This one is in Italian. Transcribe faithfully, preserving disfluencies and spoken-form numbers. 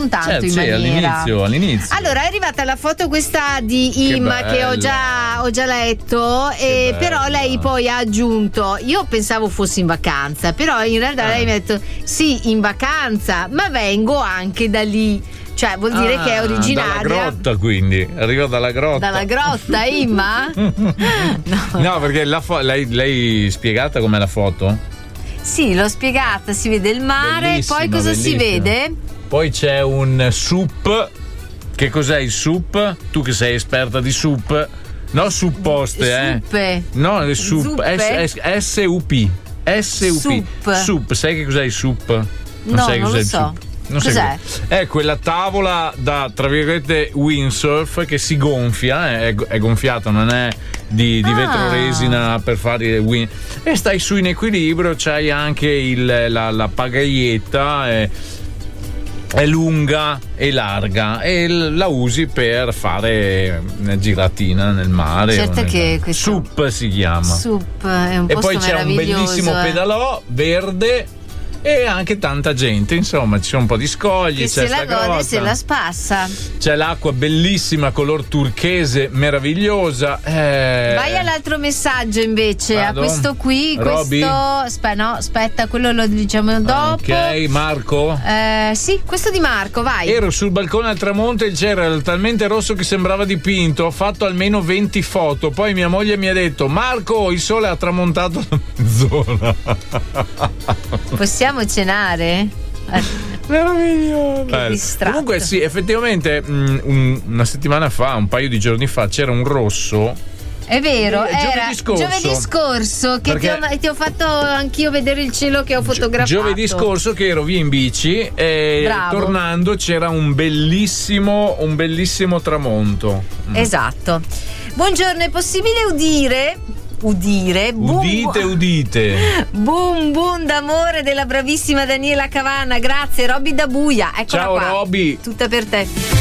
tanto certo, in sì, maniera. all'inizio, all'inizio. Allora è arrivata la foto questa di Imma che, che ho già ho già letto, e però lei poi ha aggiunto: io pensavo fossi in vacanza, però in realtà ah. lei mi ha detto sì, in vacanza, ma vengo anche da lì. Cioè vuol dire ah, che è originaria dalla grotta, quindi arriva dalla grotta. Dalla grotta, Imma? no. no, perché la fo- lei, lei spiegata com'è la foto? Sì, l'ho spiegata, si vede il mare, bellissima, poi cosa bellissima. si vede? Poi c'è un sup. Che cos'è il sup? Tu che sei esperta di sup. No, supposte, Suppe. eh. No, il sup. S U P. S U P. Sup. Sup, sai che cos'è il sup? Non no, sai non cos'è lo il so. sup? Non Cos'è? È quella tavola da, tra virgolette, windsurf, che si gonfia, è, è gonfiata, non è di, di ah. vetro resina per fare wind, e stai su in equilibrio, c'hai anche il, la, la pagaietta, è, è lunga e larga e la usi per fare una giratina nel mare. Certo che questo Sup si chiama. Sup è un e posto poi c'è un bellissimo eh. pedalò verde e anche tanta gente, insomma ci sono un po' di scogli, che c'è se la gode, se la spassa, c'è l'acqua bellissima color turchese meravigliosa. eh... Vai all'altro messaggio invece. Vado. A questo qui Roby? questo Aspe- no, aspetta, quello lo diciamo dopo. Ok, Marco? Eh, sì, questo di Marco, vai. Ero sul balcone al tramonto e il cielo era talmente rosso che sembrava dipinto. Ho fatto almeno venti foto. Poi mia moglie mi ha detto: Marco, il sole ha tramontato la mezz'ora. Possiamo cenare? Meraviglioso. Che distratto. Comunque sì, effettivamente mh, un, una settimana fa, un paio di giorni fa, c'era un rosso. È vero, eh, era giovedì scorso, giovedì scorso che ti ho, ti ho fatto anch'io vedere il cielo che ho fotografato. Giovedì scorso che ero via in bici e Bravo. tornando c'era un bellissimo, un bellissimo tramonto. Esatto. Buongiorno, è possibile udire? Udire, boom, udite, udite. Boom, boom d'amore della bravissima Daniela Cavanna. Grazie, Roby da Buia. Eccola Ciao, qua. Roby. Tutta per te.